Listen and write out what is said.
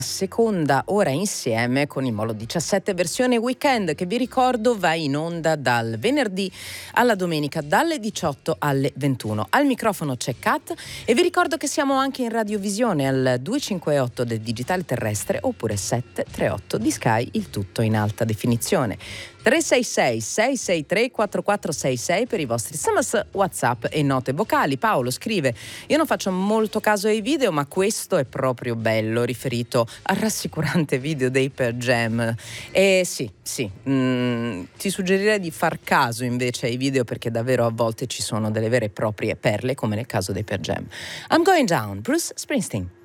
Seconda ora insieme con il Molo 17 versione weekend, che vi ricordo va in onda dal venerdì alla domenica dalle 18 alle 21. Al microfono c'è Kat e vi ricordo che siamo anche in radiovisione al 258 del digitale terrestre oppure 738 di Sky, il tutto in alta definizione. 366 663 4466 per i vostri SMS, WhatsApp e note vocali. Paolo scrive: io non faccio molto caso ai video, ma questo è proprio bello, riferito al rassicurante video dei Pearl Jam. E sì, ti suggerirei di far caso invece ai video, perché davvero a volte ci sono delle vere e proprie perle, come nel caso dei Pearl Jam. I'm Going Down, Bruce Springsteen.